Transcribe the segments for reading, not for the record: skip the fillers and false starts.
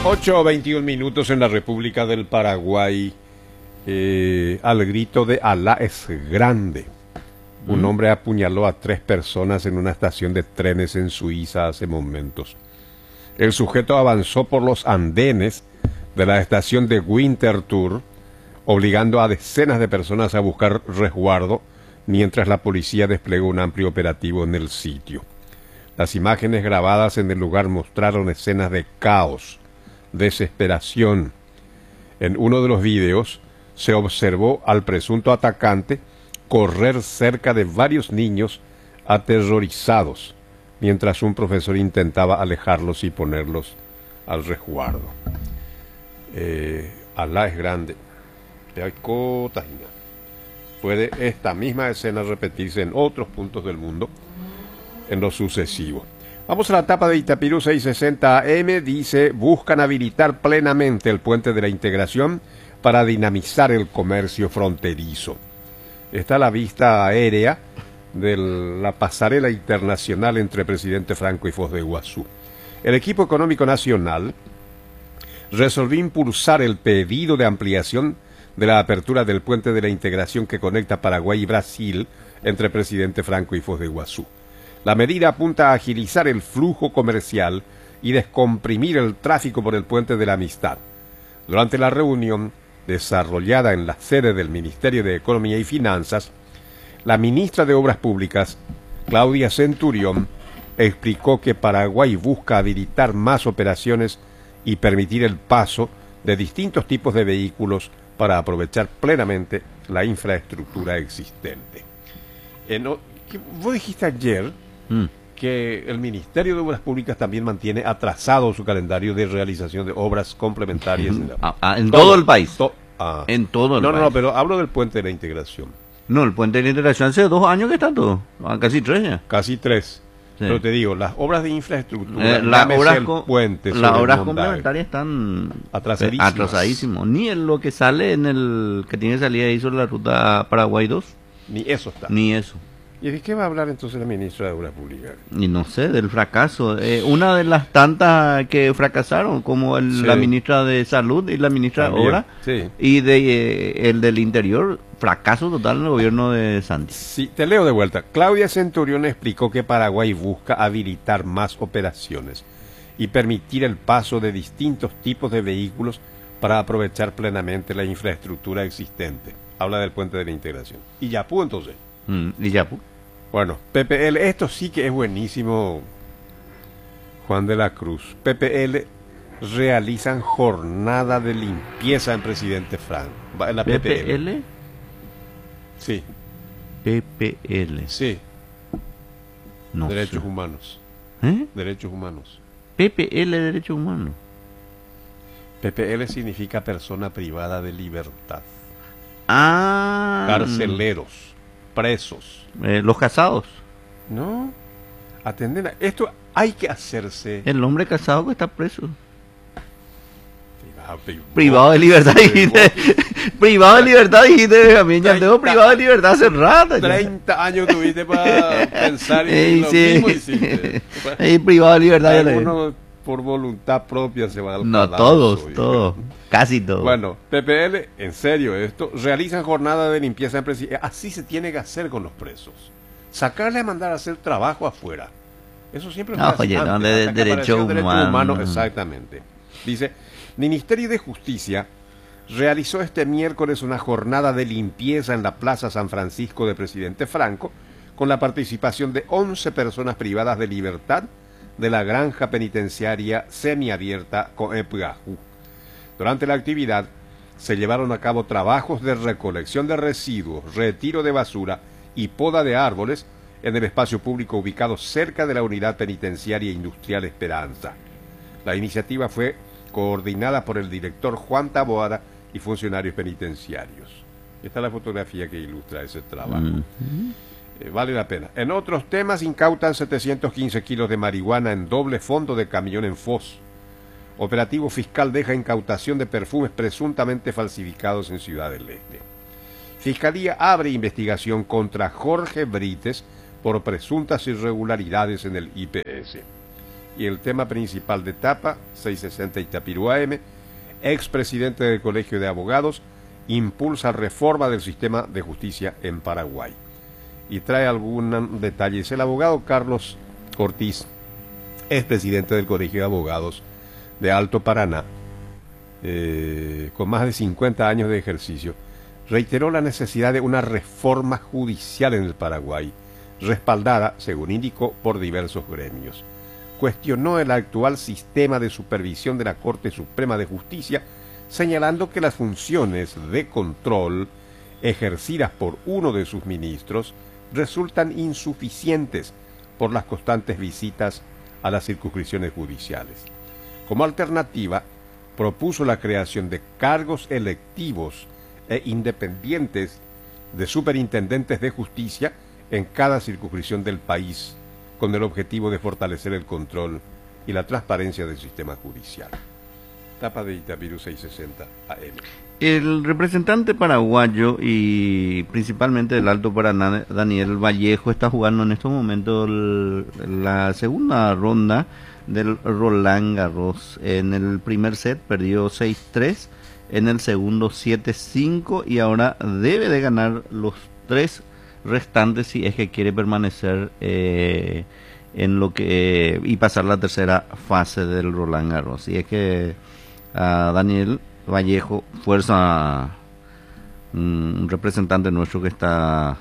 8:21 minutos en la República del Paraguay. Al grito de Alá es grande. Un hombre apuñaló a 3 personas en una estación de trenes en Suiza hace momentos. El sujeto avanzó por los andenes de la estación de Winterthur, obligando a decenas de personas a buscar resguardo, mientras la policía desplegó un amplio operativo en el sitio. Las imágenes grabadas en el lugar mostraron escenas de caos, desesperación. En uno de los videos se observó al presunto atacante correr cerca de varios niños aterrorizados, mientras un profesor intentaba alejarlos y ponerlos al resguardo. Alá es grande. Puede esta misma escena repetirse en otros puntos del mundo en lo sucesivo. Vamos a la tapa de Itapirú 660 AM. Dice: buscan habilitar plenamente el puente de la integración para dinamizar el comercio fronterizo. Está la vista aérea de la pasarela internacional entre Presidente Franco y Foz de Iguazú. El equipo económico nacional resolvió impulsar el pedido de ampliación de la apertura del puente de la integración que conecta Paraguay y Brasil entre Presidente Franco y Foz de Iguazú. La medida apunta a agilizar el flujo comercial y descomprimir el tráfico por el puente de la Amistad. Durante la reunión desarrollada en la sede del Ministerio de Economía y Finanzas, la ministra de Obras Públicas, Claudia Centurión, explicó que Paraguay busca habilitar más operaciones y permitir el paso de distintos tipos de vehículos para aprovechar plenamente la infraestructura existente. Vos dijiste ayer que el Ministerio de Obras Públicas también mantiene atrasado su calendario de realización de obras complementarias. En todo el país. En todo el país. No, pero hablo del puente de la integración. No, el puente de la integración hace 2 años que está todo. Casi 3 ya. Casi 3. Sí. Pero te digo, las obras de infraestructura, las obras complementarias están atrasadísimas. Ni en lo que sale en el que tiene salida ahí sobre la ruta Paraguay 2. Ni eso está. Ni eso. ¿Y de qué va a hablar entonces la ministra de Obras Públicas? Y no sé, del fracaso. Una de las tantas que fracasaron, como la ministra de Salud y la ministra de Obras, y el del Interior, fracaso total en el gobierno de Santi. Sí, te leo de vuelta. Claudia Centurión explicó que Paraguay busca habilitar más operaciones y permitir el paso de distintos tipos de vehículos para aprovechar plenamente la infraestructura existente. Habla del puente de la integración. ¿Y Yapú entonces? ¿Y Yapú? Bueno, PPL, esto sí que es buenísimo, Juan de la Cruz. PPL realizan jornada de limpieza en Presidente Franco. ¿La PPL? Sí. PPL. Sí. No Derechos sé. Humanos. Derechos Humanos. PPL, Derechos Humanos. PPL significa persona privada de libertad. Carceleros. Presos. Los casados. No, atender esto hay que hacerse. El hombre casado que está preso. Privado de libertad, dijiste. Privado de libertad, dijiste, Benjamín. Ya tengo privado de libertad hace rato. 30 años tuviste para pensar y lo mismo hiciste. Privado de libertad. Uno por voluntad propia se va al No, todos, casi todos. Bueno, PPL, en serio esto, realizan jornada de limpieza en presidencia. Así se tiene que hacer con los presos. Sacarle a mandar a hacer trabajo afuera. Eso siempre fue así. No, de derechos humanos. Exactamente. Dice: Ministerio de Justicia realizó este miércoles una jornada de limpieza en la Plaza San Francisco de Presidente Franco, con la participación de 11 personas privadas de libertad de la granja penitenciaria semiabierta Coepgajú. Durante la actividad se llevaron a cabo trabajos de recolección de residuos, retiro de basura y poda de árboles en el espacio público ubicado cerca de la unidad penitenciaria industrial Esperanza. La iniciativa fue coordinada por el director Juan Taboada y funcionarios penitenciarios. Esta es la fotografía que ilustra ese trabajo. Vale la pena. En otros temas, incautan 715 kilos de marihuana en doble fondo de camión en Foz. Operativo fiscal deja incautación de perfumes presuntamente falsificados en Ciudad del Este. Fiscalía abre investigación contra Jorge Brites por presuntas irregularidades en el IPS. Y el tema principal de tapa, 660 Itapirú AM, expresidente del Colegio de Abogados, impulsa reforma del sistema de justicia en Paraguay. Y trae algún detalle. Es el abogado Carlos Ortiz, expresidente del Colegio de Abogados de Alto Paraná, con más de 50 años de ejercicio, reiteró la necesidad de una reforma judicial en el Paraguay, respaldada, según indicó, por diversos gremios. Cuestionó el actual sistema de supervisión de la Corte Suprema de Justicia, señalando que las funciones de control ejercidas por uno de sus ministros resultan insuficientes por las constantes visitas a las circunscripciones judiciales. Como alternativa, propuso la creación de cargos electivos e independientes de superintendentes de justicia en cada circunscripción del país, con el objetivo de fortalecer el control y la transparencia del sistema judicial. Tapa de Itapirú 660 AM. El representante paraguayo y principalmente del Alto Paraná, Daniel Vallejo, está jugando en estos momentos la segunda ronda del Roland Garros. En el primer set perdió 6-3, en el segundo 7-5 y ahora debe de ganar los 3 restantes si es que quiere permanecer en lo que y pasar la tercera fase del Roland Garros. Y es que Daniel Vallejo, fuerza, un representante nuestro que está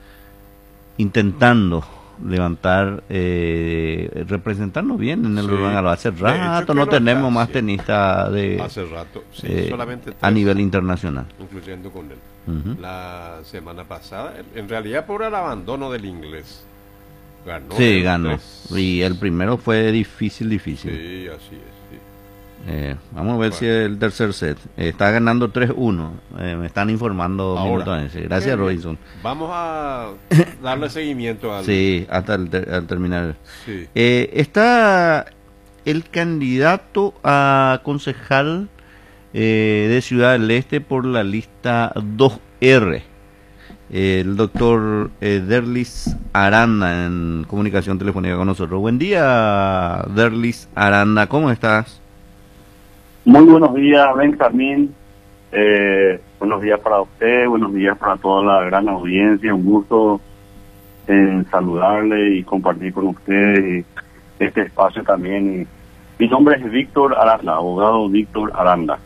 intentando levantar, representarnos bien en el Roland Garros. Hace rato no tenemos más tenistas de hace rato, solamente 3, a nivel internacional, incluyendo con él. La semana pasada, en realidad por el abandono del inglés, ganó. Sí, ganó. Y el primero fue difícil. Sí, así es. Vamos a ver si el tercer set está ganando 3-1. Me están informando ahora. Gracias, Robinson. Vamos a darle seguimiento al... Sí, hasta al terminar. Sí. Está el candidato a concejal de Ciudad del Este por la lista 2R, el doctor Derlis Aranda, en comunicación telefónica con nosotros. Buen día, Derlis Aranda, ¿cómo estás? Muy buenos días, Benjamín. Buenos días para usted, buenos días para toda la gran audiencia. Un gusto en saludarle y compartir con usted este espacio también. Mi nombre es Víctor Aranda, abogado Víctor Aranda.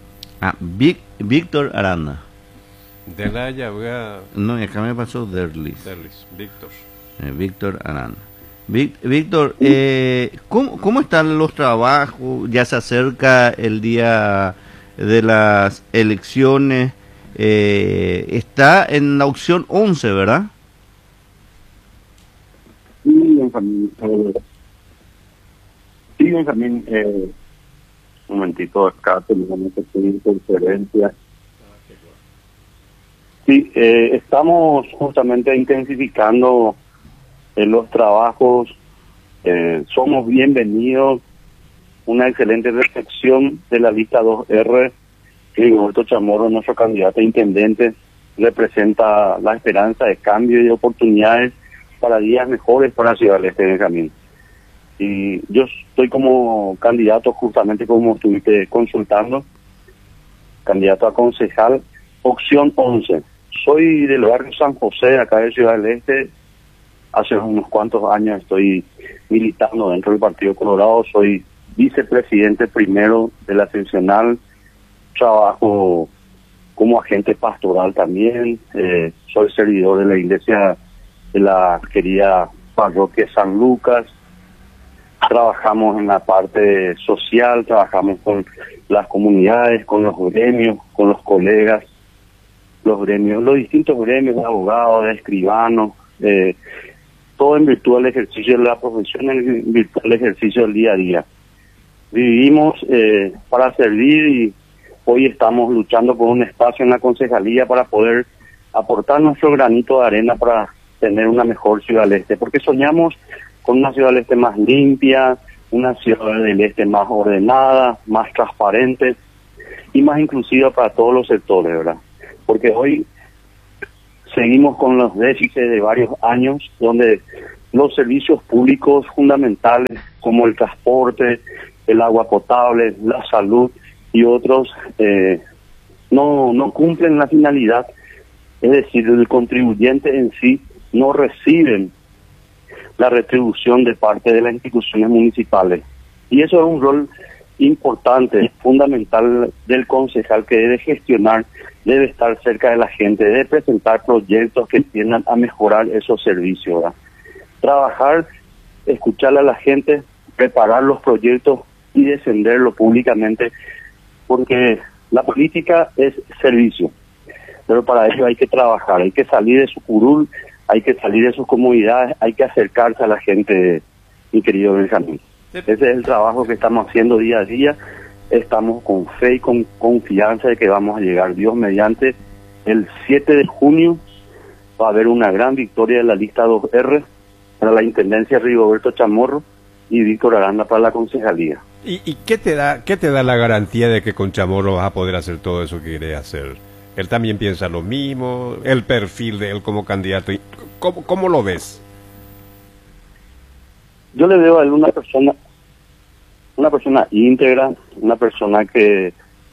Víctor Aranda. De la llave. No, acá me pasó Derlis. Víctor. Víctor Aranda. Víctor, ¿cómo están los trabajos? Ya se acerca el día de las elecciones. Está en la opción 11, ¿verdad? Sí, Benjamín. Un momentito, acá tenemos una interferencia. Sí, estamos justamente intensificando los trabajos. Somos bienvenidos, una excelente recepción de la lista 2R. Rigoberto Chamorro, nuestro candidato a intendente, representa la esperanza de cambio y de oportunidades para días mejores para la Ciudad del Este, Benjamín. Y yo estoy como candidato, justamente como estuviste consultando, candidato a concejal, opción 11. Soy del barrio San José, acá de Ciudad del Este. Hace unos cuantos años estoy militando dentro del Partido Colorado. Soy vicepresidente primero de la seccional. Trabajo como agente pastoral también. Soy servidor de la iglesia de la querida parroquia San Lucas. Trabajamos en la parte social, trabajamos con las comunidades, con los gremios, con los colegas, los distintos gremios de abogados, de escribanos, todo en virtud del ejercicio de la profesión, en virtud del ejercicio del día a día. Vivimos para servir y hoy estamos luchando por un espacio en la concejalía para poder aportar nuestro granito de arena para tener una mejor Ciudad del Este, porque soñamos con una Ciudad del Este más limpia, una Ciudad del Este más ordenada, más transparente y más inclusiva para todos los sectores, ¿verdad? Porque hoy seguimos con los déficits de varios años donde los servicios públicos fundamentales como el transporte, el agua potable, la salud y otros no cumplen la finalidad, es decir, el contribuyente en sí no reciben la retribución de parte de las instituciones municipales. Y eso es un rol importante, fundamental del concejal, que debe gestionar, debe estar cerca de la gente, debe presentar proyectos que tiendan a mejorar esos servicios, ¿verdad? Trabajar, escuchar a la gente, preparar los proyectos y defenderlo públicamente, porque la política es servicio, pero para ello hay que trabajar, hay que salir de su curul, hay que salir de sus comodidades, hay que acercarse a la gente, mi querido Benjamín. Ese es el trabajo que estamos haciendo día a día. Estamos con fe y con confianza de que vamos a llegar, Dios mediante. El 7 de junio va a haber una gran victoria de la lista 2R para la Intendencia Rigoberto Chamorro y Víctor Aranda para la concejalía. ¿Y qué te da la garantía de que con Chamorro vas a poder hacer todo eso que querés hacer? Él también piensa lo mismo, el perfil de él como candidato. ¿Cómo lo ves? Yo le veo a él una persona íntegra, una persona que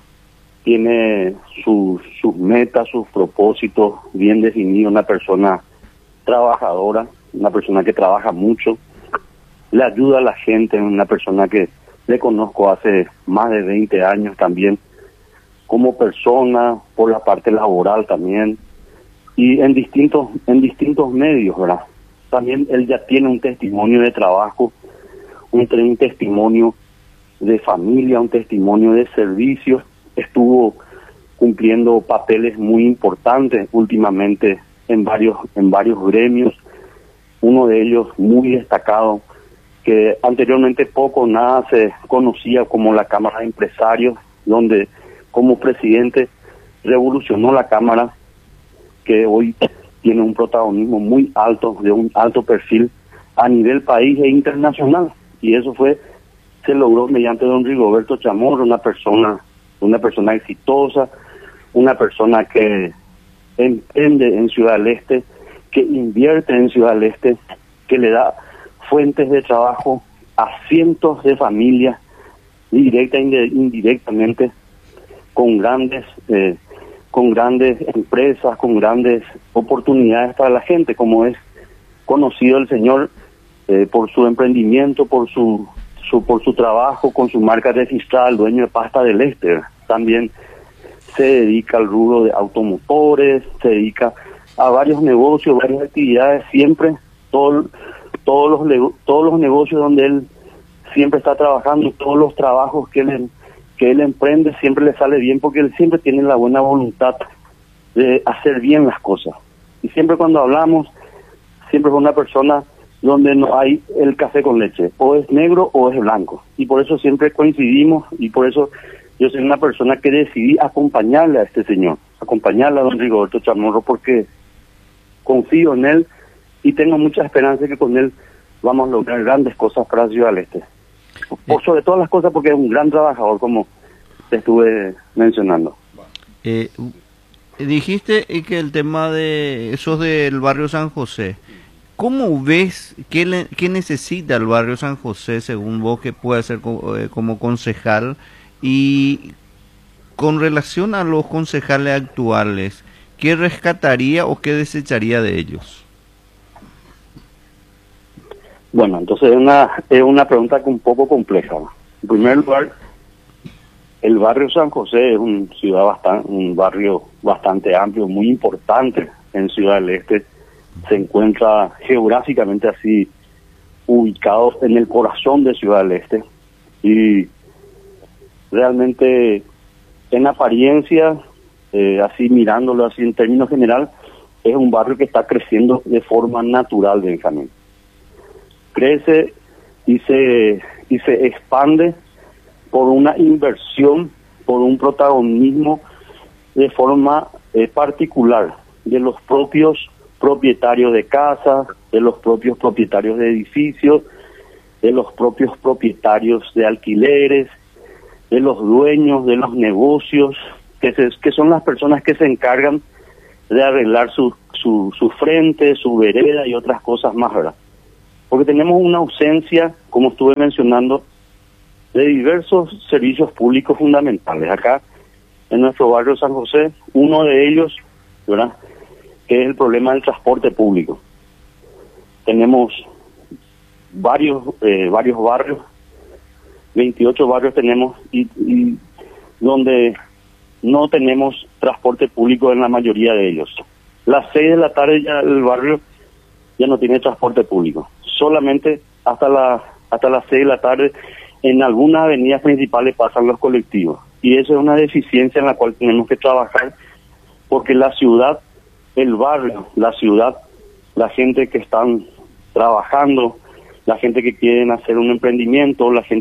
tiene sus metas, sus propósitos bien definidos, una persona trabajadora, una persona que trabaja mucho, le ayuda a la gente, una persona que le conozco hace más de 20 años también, como persona, por la parte laboral también, y en distintos medios, ¿verdad? También él ya tiene un testimonio de trabajo, un testimonio de familia, un testimonio de servicio. Estuvo cumpliendo papeles muy importantes últimamente en varios gremios, uno de ellos muy destacado, que anteriormente poco o nada se conocía como la Cámara de Empresarios, donde como presidente revolucionó la Cámara, que hoy tiene un protagonismo muy alto, de un alto perfil a nivel país e internacional. Y eso se logró mediante don Rigoberto Chamorro, una persona exitosa, una persona que emprende en Ciudad del Este, que invierte en Ciudad del Este, que le da fuentes de trabajo a cientos de familias, directa e indirectamente, con grandes empresas, con grandes oportunidades para la gente, como es conocido el señor por su emprendimiento, por su trabajo con su marca registrada, el dueño de Pasta del Este. También se dedica al rubro de automotores, se dedica a varios negocios, varias actividades, siempre todos los negocios donde él siempre está trabajando, todos los trabajos que él emprende siempre le sale bien, porque él siempre tiene la buena voluntad de hacer bien las cosas. Y siempre cuando hablamos, siempre es una persona donde no hay el café con leche, o es negro o es blanco, y por eso siempre coincidimos, y por eso yo soy una persona que decidí acompañarle a este señor, acompañarle a don Rigoberto Chamorro, porque confío en él y tengo mucha esperanza de que con él vamos a lograr grandes cosas para Ciudad del Este. Por sobre todas las cosas, porque es un gran trabajador, como te estuve mencionando. Dijiste que el tema de esos del barrio San José, ¿cómo ves qué necesita el barrio San José, según vos, que puede hacer como concejal? Y con relación a los concejales actuales, ¿qué rescataría o qué desecharía de ellos? Bueno, entonces es una pregunta un poco compleja. En primer lugar, el barrio San José es un barrio bastante amplio, muy importante en Ciudad del Este. Se encuentra geográficamente así ubicado en el corazón de Ciudad del Este, y realmente en apariencia, así mirándolo así en términos general, es un barrio que está creciendo de forma natural, Benjamín. Crece y se expande por una inversión, por un protagonismo de forma particular de los propios propietarios de casas, de los propios propietarios de edificios, de los propios propietarios de alquileres, de los dueños de los negocios, que son las personas que se encargan de arreglar su frente, su vereda y otras cosas más, ¿verdad? porque tenemos una ausencia, como estuve mencionando, de diversos servicios públicos fundamentales. Acá, en nuestro barrio San José, uno de ellos, ¿verdad?, que es el problema del transporte público. Tenemos varios barrios, 28 barrios tenemos, y donde no tenemos transporte público en la mayoría de ellos. Las 6 de la tarde ya el barrio ya no tiene transporte público. Solamente hasta las 6 de la tarde en algunas avenidas principales pasan los colectivos. Y eso es una deficiencia en la cual tenemos que trabajar, porque la ciudad, el barrio, la ciudad, la gente que están trabajando, la gente que quieren hacer un emprendimiento, la gente